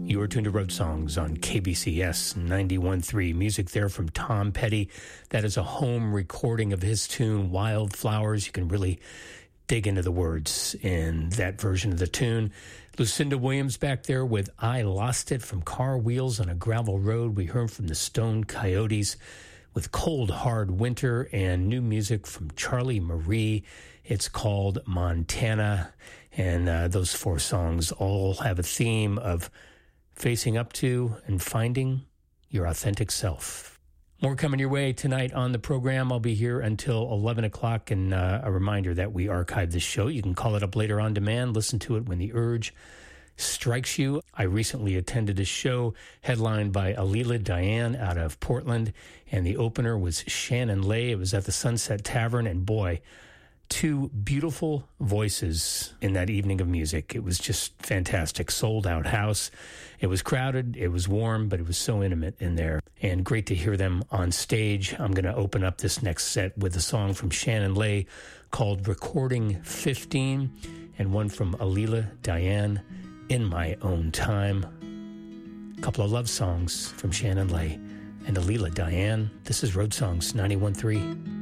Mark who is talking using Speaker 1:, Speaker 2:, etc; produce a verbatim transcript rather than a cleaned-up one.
Speaker 1: You are tuned to Road Songs on K B C S ninety-one point three. Music there from Tom Petty. That is a home recording of his tune, Wildflowers. You can really dig into the words in that version of the tune. Lucinda Williams back there with I Lost It from Car Wheels on a Gravel Road. We heard from the Stone Coyotes with Cold Hard Winter, and new music from Charlie Marie. It's called Montana. And uh, those four songs all have a theme of facing up to and finding your authentic self. More coming your way tonight on the program. I'll be here until eleven o'clock, and uh, a reminder that we archive this show. You can call it up later on demand, listen to it when the urge strikes you. I recently attended a show headlined by Alila Diane out of Portland, and the opener was Shannon Lay. It was at the Sunset Tavern, and boy, two beautiful voices in that evening of music. It was just fantastic. Sold out house. It was crowded, it was warm, but it was so intimate in there, and great to hear them on stage. I'm going to open up this next set with a song from Shannon Lay called Recording fifteen, and one from Alila Diane, In My Own Time. A couple of love songs from Shannon Lay and Alila Diane. This is Road Songs ninety-one point three.